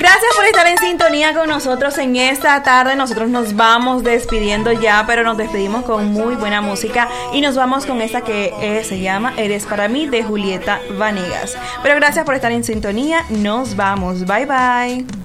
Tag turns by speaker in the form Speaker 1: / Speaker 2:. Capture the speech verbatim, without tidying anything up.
Speaker 1: Gracias por estar en sintonía con nosotros en esta tarde. Nosotros nos vamos despidiendo ya, pero nos despedimos con muy buena música y nos vamos con esta que eh, se llama Eres para mí, de Julieta Vanegas. Pero gracias por estar en sintonía. Nos vamos. Bye bye.